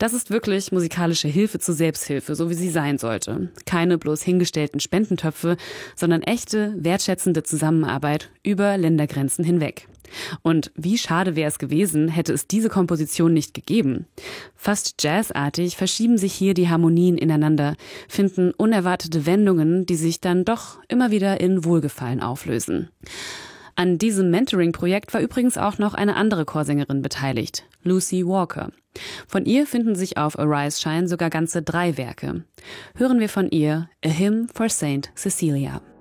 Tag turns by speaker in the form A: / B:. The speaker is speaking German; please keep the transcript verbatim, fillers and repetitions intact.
A: Das ist wirklich musikalische Hilfe zur Selbsthilfe, so wie sie sein sollte. Keine bloß hingestellten Spendentöpfe, sondern echte, wertschätzende Zusammenarbeit über Ländergrenzen hinweg. Und wie schade wäre es gewesen, hätte es diese Komposition nicht gegeben. Fast jazzartig verschieben sich hier die Harmonien ineinander, finden unerwartete Wendungen, die sich dann doch immer wieder in Wohlgefallen auflösen. An diesem Mentoring-Projekt war übrigens auch noch eine andere Chorsängerin beteiligt, Lucy Walker. Von ihr finden sich auf Arise Shine sogar ganze drei Werke. Hören wir von ihr A Hymn for Saint Cecilia.